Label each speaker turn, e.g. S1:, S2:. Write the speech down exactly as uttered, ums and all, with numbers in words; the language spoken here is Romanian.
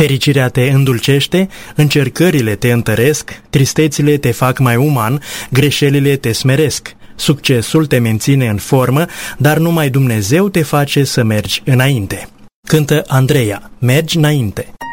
S1: Fericirea te îndulcește, încercările te întăresc, tristețile te fac mai uman, greșelile te smeresc. Succesul te menține în formă, dar numai Dumnezeu te face să mergi înainte. Cântă Andreea, Mergi înainte.